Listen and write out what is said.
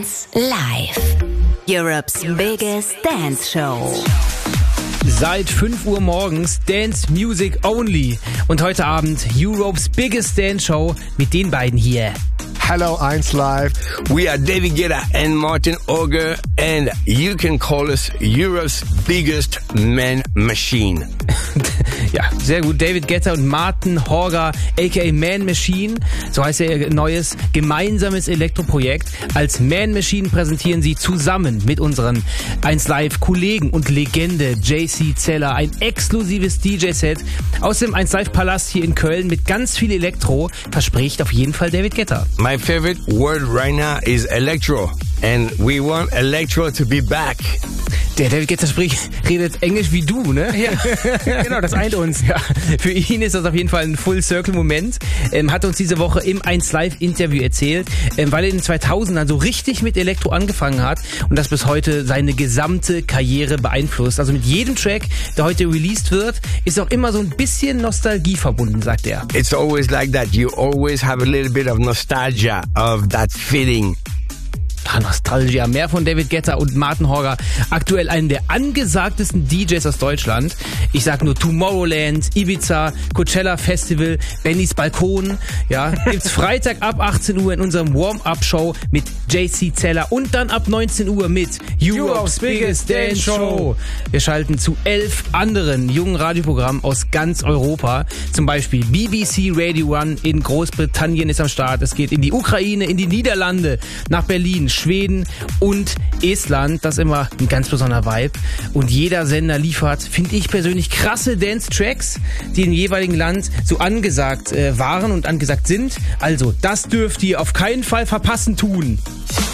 Live. Europe's biggest dance show. Seit 5 Uhr morgens Dance Music Only. Und heute Abend Europe's biggest dance show mit den beiden hier. Hello, 1 Live. We are David Guetta and Martin Orger, and you can call us Europe's biggest man machine. Ja, sehr gut. David Guetta und Martin Horger, aka Man Machine. So heißt ihr neues gemeinsames Elektroprojekt. Als Man Machine präsentieren sie zusammen mit unseren 1 Live Kollegen und Legende JC Zeller ein exklusives DJ-Set aus dem 1 Live Palast hier in Köln mit ganz viel Elektro. Verspricht auf jeden Fall David Guetta. My favorite word right now is electro, and we want electro to be back. Der David Guetta redet Englisch wie du, ne? Ja, genau, das eint uns. Ja, für ihn ist das auf jeden Fall ein Full-Circle-Moment. Hat uns diese Woche im 1 Live-Interview erzählt, weil er in den 2000ern so richtig mit Elektro angefangen hat und das bis heute seine gesamte Karriere beeinflusst. Also mit jedem Track, der heute released wird, ist auch immer so ein bisschen Nostalgie verbunden, sagt er. It's always like that. You always have a little bit of nostalgia of that feeling. Nostalgia. Mehr von David Guetta und Martin Horger. Aktuell einen der angesagtesten DJs aus Deutschland. Ich sag nur Tomorrowland, Ibiza, Coachella Festival, Bennys Balkon. Ja, gibt's Freitag ab 18 Uhr in unserem Warm-Up-Show mit JC Zeller und dann ab 19 Uhr mit Europe's biggest dance show. Wir schalten zu 11 anderen jungen Radioprogrammen aus ganz Europa. Zum Beispiel BBC Radio 1 in Großbritannien ist am Start. Es geht in die Ukraine, in die Niederlande, nach Berlin, Schweden und Estland. Das ist immer ein ganz besonderer Vibe. Und jeder Sender liefert, finde ich persönlich, krasse Dance-Tracks, die im jeweiligen Land so angesagt waren und angesagt sind. Also, das dürft ihr auf keinen Fall verpassen tun.